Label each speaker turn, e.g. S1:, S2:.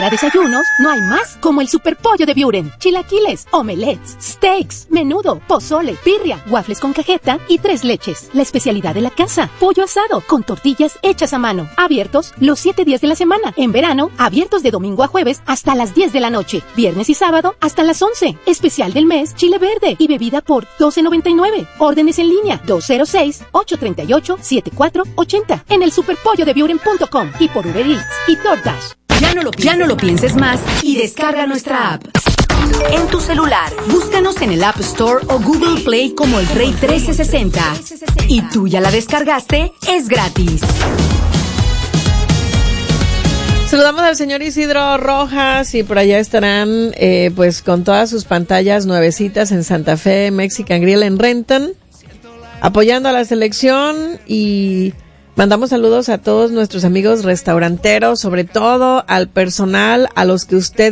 S1: Para desayunos, no hay más como el superpollo de Buren. Chilaquiles, omelets, steaks, menudo, pozole, birria, waffles con cajeta y 3 leches. La especialidad de la casa, pollo asado con tortillas hechas a mano. Abiertos los 7 días de la semana. En verano, abiertos de domingo a jueves hasta las 10 de la noche. Viernes y sábado hasta las 11. Especial del mes, chile verde y bebida por $12.99. Órdenes en línea 206-838-7480 en el superpollodeburen.com y por Uber Eats y DoorDash.
S2: Ya no lo pienses más y descarga nuestra app. En tu celular, búscanos en el App Store o Google Play como El Rey 1360. ¿Y tú ya la descargaste? Es gratis.
S3: Saludamos al señor Isidro Rojas y por allá estarán pues con todas sus pantallas nuevecitas en Santa Fe, Mexican Grill en Renton, apoyando a la selección, y mandamos saludos a todos nuestros amigos restauranteros, sobre todo al personal a los que usted